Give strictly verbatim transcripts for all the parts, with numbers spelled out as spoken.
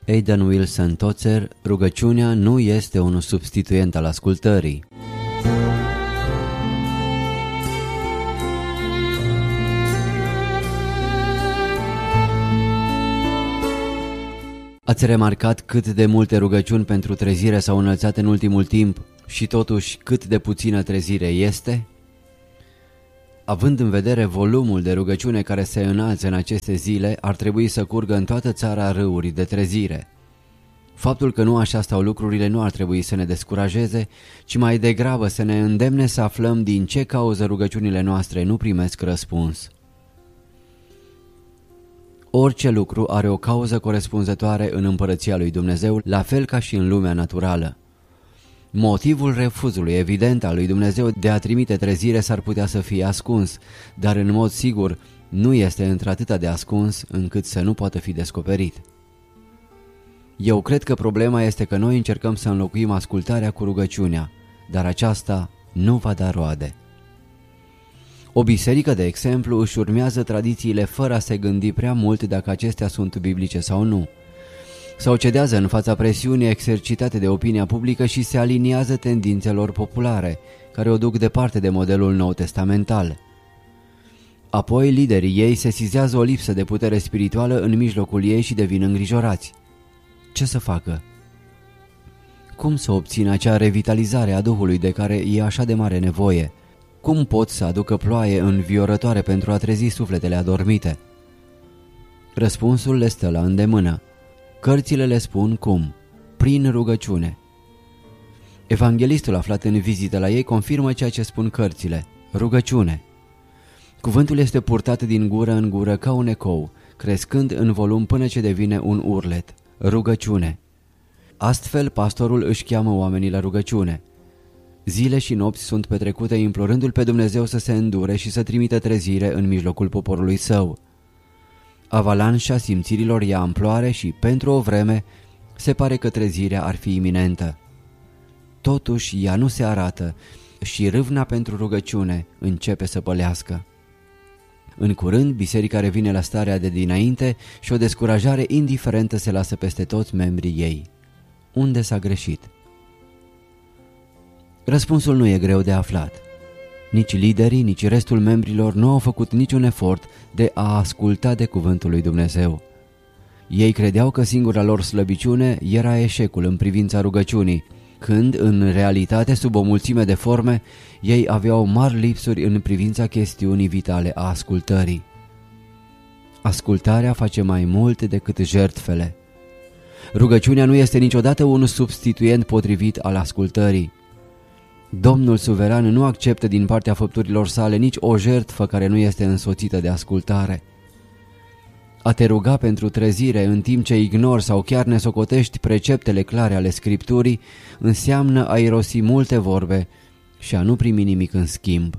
Aidan Wilson Tozer, rugăciunea nu este un substituent al ascultării. Ați remarcat cât de multe rugăciuni pentru trezire s-au înălțat în ultimul timp și totuși cât de puțină trezire este? Având în vedere volumul de rugăciune care se înalță în aceste zile, ar trebui să curgă în toată țara râuri de trezire. Faptul că nu așa stau lucrurile nu ar trebui să ne descurajeze, ci mai degrabă să ne îndemne să aflăm din ce cauză rugăciunile noastre nu primesc răspuns. Orice lucru are o cauză corespunzătoare în împărăția lui Dumnezeu, la fel ca și în lumea naturală. Motivul refuzului evident al lui Dumnezeu de a trimite trezire s-ar putea să fie ascuns, dar în mod sigur nu este într-atâta de ascuns încât să nu poată fi descoperit. Eu cred că problema este că noi încercăm să înlocuim ascultarea cu rugăciunea, dar aceasta nu va da roade. O biserică, de exemplu, își urmează tradițiile fără a se gândi prea mult dacă acestea sunt biblice sau nu. Sau cedează în fața presiunii exercitate de opinia publică și se aliniază tendințelor populare, care o duc departe de modelul nou testamental. Apoi liderii ei sesizează o lipsă de putere spirituală în mijlocul ei și devin îngrijorați. Ce să facă? Cum să obțină acea revitalizare a Duhului de care e așa de mare nevoie? Cum pot să aducă ploaie înviorătoare pentru a trezi sufletele adormite? Răspunsul le stă la îndemână. Cărțile le spun cum: prin rugăciune. Evanghelistul aflat în vizită la ei confirmă ceea ce spun cărțile: rugăciune. Cuvântul este purtat din gură în gură ca un ecou, crescând în volum până ce devine un urlet: rugăciune. Astfel pastorul își cheamă oamenii la rugăciune. Zile și nopți sunt petrecute implorându-L pe Dumnezeu să se îndure și să trimită trezire în mijlocul poporului său. Avalanșa simțirilor ia amploare și, pentru o vreme, se pare că trezirea ar fi iminentă. Totuși, ea nu se arată și râvna pentru rugăciune începe să pălească. În curând, biserica revine la starea de dinainte și o descurajare indiferentă se lasă peste toți membrii ei. Unde s-a greșit? Răspunsul nu e greu de aflat. Nici liderii, nici restul membrilor nu au făcut niciun efort de a asculta de cuvântul lui Dumnezeu. Ei credeau că singura lor slăbiciune era eșecul în privința rugăciunii, când, în realitate, sub o mulțime de forme, ei aveau mari lipsuri în privința chestiunii vitale a ascultării. Ascultarea face mai mult decât jertfele. Rugăciunea nu este niciodată un substituent potrivit al ascultării. Domnul suveran nu acceptă din partea făpturilor sale nici o jertfă care nu este însoțită de ascultare. A te ruga pentru trezire în timp ce ignori sau chiar nesocotești preceptele clare ale Scripturii înseamnă a irosi multe vorbe și a nu primi nimic în schimb.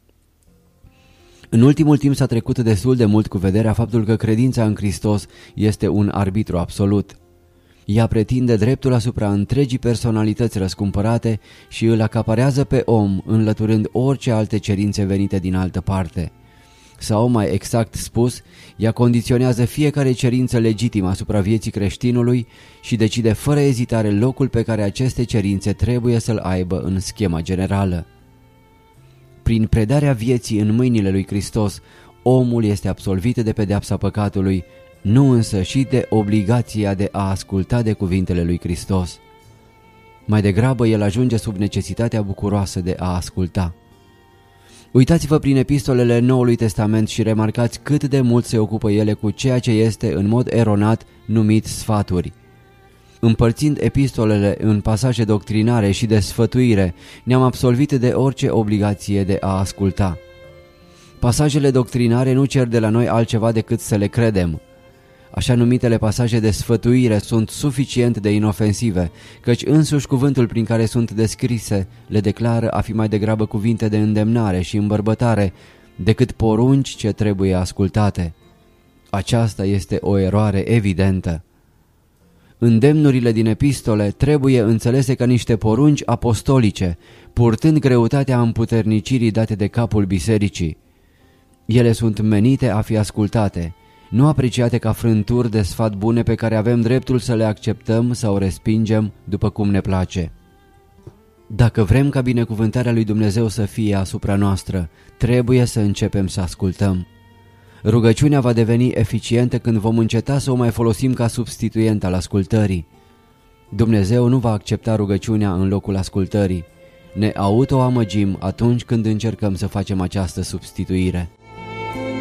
În ultimul timp s-a trecut destul de mult cu vederea faptul că credința în Hristos este un arbitru absolut. Ea pretinde dreptul asupra întregii personalități răscumpărate și îl acaparează pe om, înlăturând orice alte cerințe venite din altă parte. Sau, mai exact spus, ea condiționează fiecare cerință legitimă asupra vieții creștinului și decide fără ezitare locul pe care aceste cerințe trebuie să-l aibă în schema generală. Prin predarea vieții în mâinile lui Hristos, omul este absolvit de pedeapsa păcatului, nu însă și de obligația de a asculta de cuvintele lui Hristos. Mai degrabă el ajunge sub necesitatea bucuroasă de a asculta. Uitați-vă prin epistolele Noului Testament și remarcați cât de mult se ocupă ele cu ceea ce este în mod eronat numit sfaturi. Împărțind epistolele în pasaje doctrinare și de sfătuire, ne-am absolvit de orice obligație de a asculta. Pasajele doctrinare nu cer de la noi altceva decât să le credem. Așa numitele pasaje de sfătuire sunt suficient de inofensive, căci însuși cuvântul prin care sunt descrise le declară a fi mai degrabă cuvinte de îndemnare și îmbărbătare decât porunci ce trebuie ascultate. Aceasta este o eroare evidentă. Îndemnurile din epistole trebuie înțelese ca niște porunci apostolice, purtând greutatea împuternicirii date de capul bisericii. Ele sunt menite a fi ascultate, nu apreciate ca frânturi de sfat bune pe care avem dreptul să le acceptăm sau respingem după cum ne place. Dacă vrem ca binecuvântarea lui Dumnezeu să fie asupra noastră, trebuie să începem să ascultăm. Rugăciunea va deveni eficientă când vom înceta să o mai folosim ca substituent al ascultării. Dumnezeu nu va accepta rugăciunea în locul ascultării. Ne autoamăgim atunci când încercăm să facem această substituire.